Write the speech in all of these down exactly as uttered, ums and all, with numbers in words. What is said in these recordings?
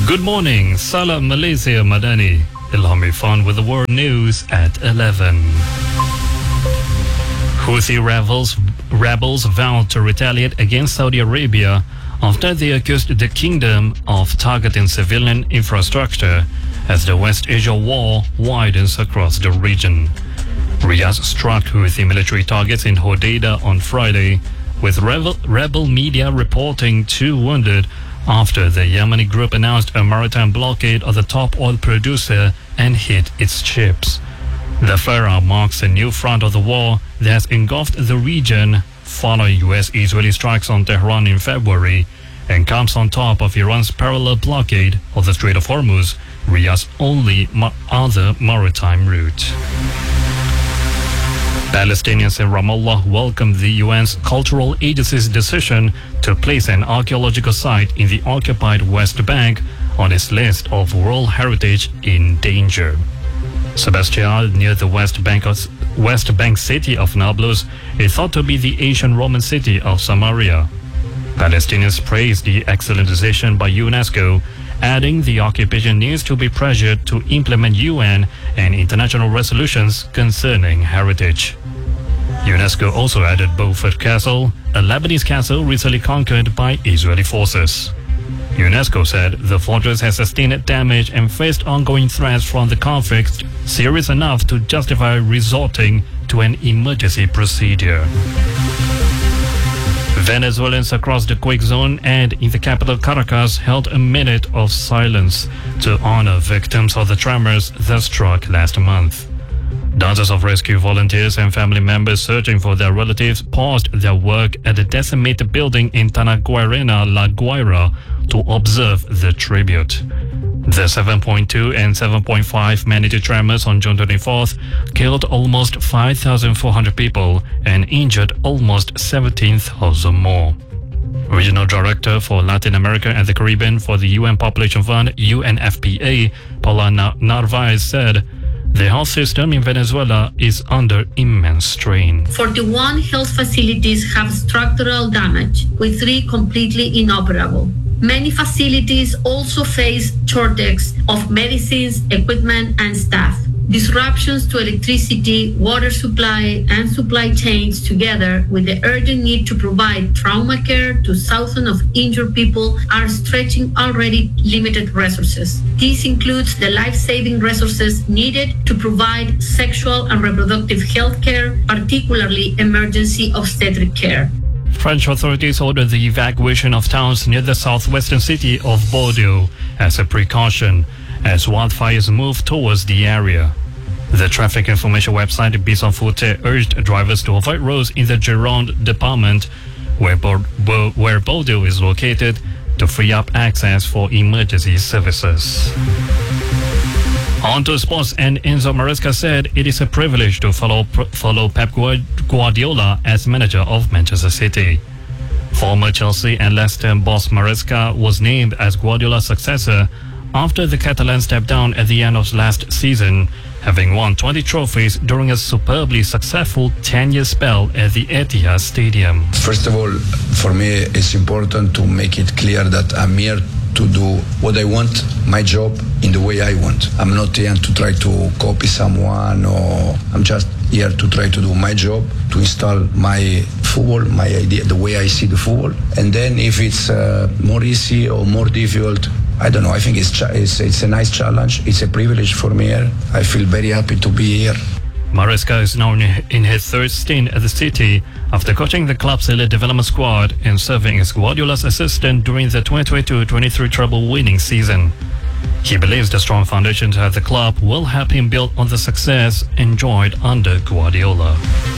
Good morning, Salam Malaysia Madani. Ilhami Fan with the world news at eleven. Houthi rebels, rebels vowed to retaliate against Saudi Arabia after they accused the kingdom of targeting civilian infrastructure as the West Asia war widens across the region. Riyadh struck Houthi military targets in Hodeidah on Friday, with rebel, rebel media reporting two wounded after the Yemeni group announced a maritime blockade of the top oil producer and hit its ships. The firearm marks a new front of the war that has engulfed the region following U S-Israeli strikes on Tehran in February and comes on top of Iran's parallel blockade of the Strait of Hormuz, Riyadh's only ma- other maritime route. Palestinians in Ramallah welcomed the U N's Cultural Agency's decision to place an archaeological site in the occupied West Bank on its list of World Heritage in Danger. Sebastian, near the West Bank, of, West Bank city of Nablus, is thought to be the ancient Roman city of Samaria. Palestinians praised the excellent decision by UNESCO, adding the occupation needs to be pressured to implement U N and international resolutions concerning heritage. UNESCO also added Beaufort Castle, a Lebanese castle recently conquered by Israeli forces. UNESCO said the fortress has sustained damage and faced ongoing threats from the conflict serious enough to justify resorting to an emergency procedure. Venezuelans across the quake zone and in the capital Caracas held a minute of silence to honor victims of the tremors that struck last month. Dozens of rescue volunteers and family members searching for their relatives paused their work at the decimated building in Tanaguarena, La Guaira, to observe the tribute. The seven point two and seven point five magnitude tremors on June twenty-fourth killed almost five thousand four hundred people and injured almost seventeen thousand more. Regional Director for Latin America and the Caribbean for the U N Population Fund, U N F P A, Paula Narvaez said, the health system in Venezuela is under immense strain. forty-one health facilities have structural damage, with three completely inoperable. Many facilities also face shortages of medicines, equipment, and staff. Disruptions to electricity, water supply, and supply chains, together with the urgent need to provide trauma care to thousands of injured people, are stretching already limited resources. This includes the life-saving resources needed to provide sexual and reproductive health care, particularly emergency obstetric care. French authorities ordered the evacuation of towns near the southwestern city of Bordeaux as a precaution as wildfires move towards the area. The traffic information website Bison-Futé urged drivers to avoid roads in the Gironde department, where, Bo- Bo- where Bordeaux is located, to free up access for emergency services. On to sports, and Enzo Maresca said it is a privilege to follow follow Pep Guardiola as manager of Manchester City. Former Chelsea and Leicester boss Maresca was named as Guardiola's successor after the Catalan stepped down at the end of last season, having won twenty trophies during a superbly successful ten-year spell at the Etihad Stadium. First of all, for me, it's important to make it clear that I'm here to do what I want, my job, in the way I want. I'm not here to try to copy someone, or I'm just here to try to do my job, to install my football, my idea, the way I see the football. And then if it's uh, more easy or more difficult, I don't know. I think it's, ch- it's it's a nice challenge. It's a privilege for me here. I feel very happy to be here. Maresca is now in his third stint at the City after coaching the club's elite development squad and serving as Guardiola's assistant during the twenty twenty-two twenty-three treble-winning season. He believes the strong foundations at the club will help him build on the success enjoyed under Guardiola.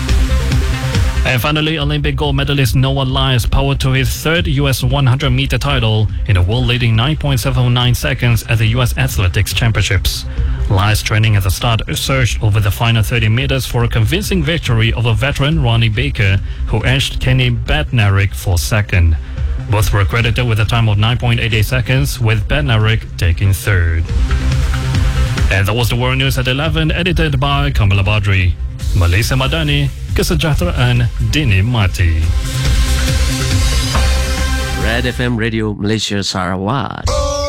And finally, Olympic gold medalist Noah Lyles powered to his third U S one hundred meter title in a world-leading nine point seven nine seconds at the U S Athletics Championships. Lyles, training at the start, surged over the final thirty meters for a convincing victory over veteran Ronnie Baker, who edged Kenny Bednarek for second. Both were credited with a time of nine point eight eight seconds, with Bednarek taking third. And that was the World News at eleven, edited by Kamala Badri. Malaysia Madani, Kesejahteraan Dinikmati. Red F M Radio Malaysia Sarawak.